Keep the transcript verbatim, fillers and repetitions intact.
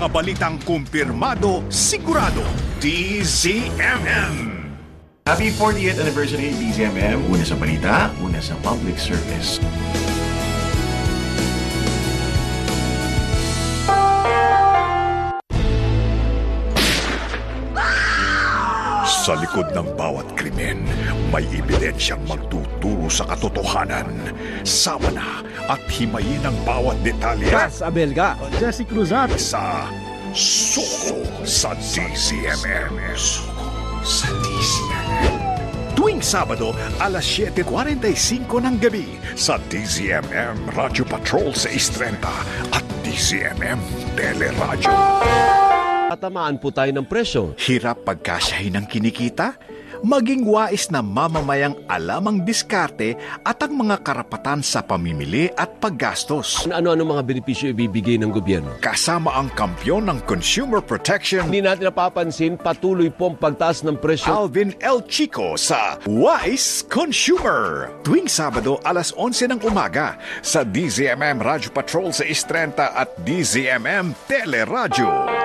mga balitang kumpirmado, sigurado. D Z M M. Happy fortieth anniversary D Z M M. Una sa balita, una sa public service. Sa likod ng bawat krimen, may ebidensyang magtuturo sa katotohanan. Sama na at himayin ang bawat detalye. Cas Abelga, Jesse Cruzat. Sa Suko sa D Z M M. Suko sa D Z M M. Tuwing Sabado, alas siyete kuwarenta y singko ng gabi sa D Z M M Radio Patrol sa Istrenta at D Z M M Teleradyo. Tatamaan po tayo ng presyo. Hirap pagkasyahin ng kinikita? Maging wais na mamamayang alam ang diskarte at ang mga karapatan sa pamimili at paggastos. Ano-ano mga benepisyo ibibigay ng gobyerno? Kasama ang kampyon ng Consumer Protection, Hindi natin napapansin, patuloy po ang pagtaas ng presyo. Alvin L. Chico sa Wise Consumer. Tuwing Sabado, alas onse ng umaga sa D Z M M Radio Patrol sa Istrenta at D Z M M Teleradyo.